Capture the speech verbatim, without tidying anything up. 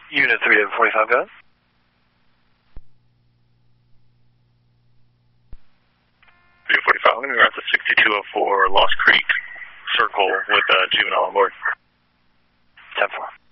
Unit three of forty-five, go ahead. three forty-five, we're at the sixty-two oh four Lost Creek Circle with a juvenile on board. ten four.